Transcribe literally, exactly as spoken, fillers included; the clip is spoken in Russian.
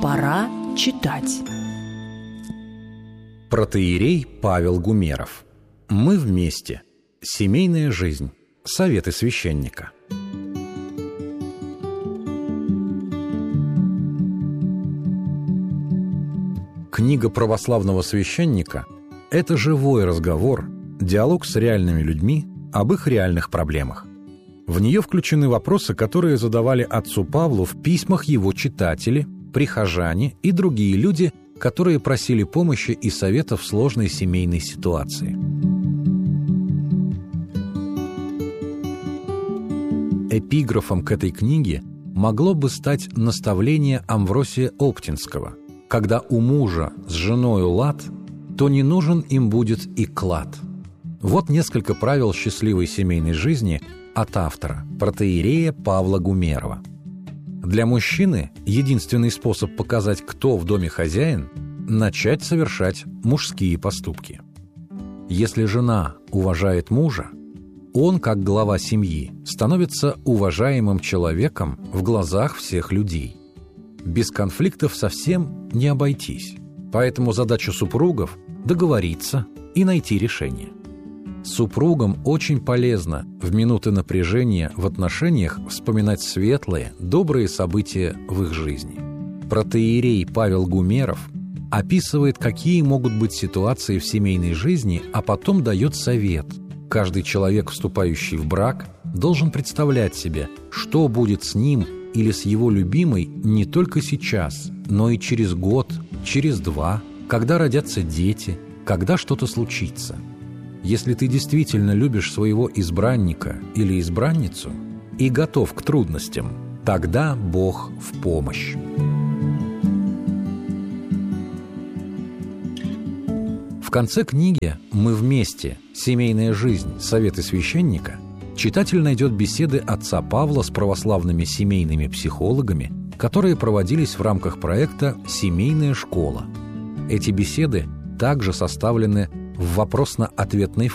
Пора читать. Протоиерей Павел Гумеров. Мы вместе. Семейная жизнь. Советы священника. Книга православного священника – это живой разговор, диалог с реальными людьми об их реальных проблемах. В нее включены вопросы, которые задавали отцу Павлу в письмах его читатели, прихожане и другие люди, которые просили помощи и совета в сложной семейной ситуации. Эпиграфом к этой книге могло бы стать наставление Амвросия Оптинского: «Когда у мужа с женою лад, то не нужен им будет и клад». Вот несколько правил счастливой семейной жизни от автора, протоиерея Павла Гумерова. Для мужчины единственный способ показать, кто в доме хозяин – начать совершать мужские поступки. Если жена уважает мужа, он, как глава семьи, становится уважаемым человеком в глазах всех людей. Без конфликтов совсем не обойтись, поэтому задача супругов – договориться и найти решение. Супругам очень полезно в минуты напряжения в отношениях вспоминать светлые, добрые события в их жизни. Протоиерей Павел Гумеров описывает, какие могут быть ситуации в семейной жизни, а потом дает совет. Каждый человек, вступающий в брак, должен представлять себе, что будет с ним или с его любимой не только сейчас, но и через год, через два, когда родятся дети, когда что-то случится. Если ты действительно любишь своего избранника или избранницу и готов к трудностям, тогда Бог в помощь. В конце книги «Мы вместе. Семейная жизнь. Советы священника» читатель найдет беседы отца Павла с православными семейными психологами, которые проводились в рамках проекта «Семейная школа». Эти беседы также составлены в вопросно-ответной